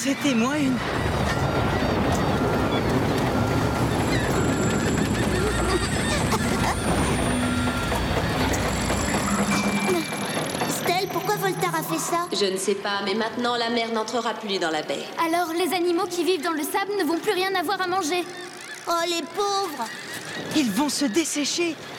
C'était moi une... Stell, pourquoi Voltaire a fait ça? Je ne sais pas, mais maintenant la mer n'entrera plus dans la baie. Alors, les animaux qui vivent dans le sable ne vont plus rien avoir à manger. Oh, les pauvres! Ils vont se dessécher.